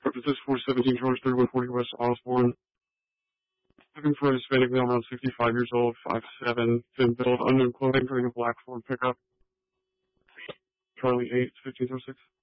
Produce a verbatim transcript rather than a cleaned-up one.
This is four seventeen George, thirty-one forty West Osborne. Looking for a Hispanic male around sixty-five years old, five seven, thin build, unknown clothing, driving a black Ford pickup. Charlie eight, fifteen oh six.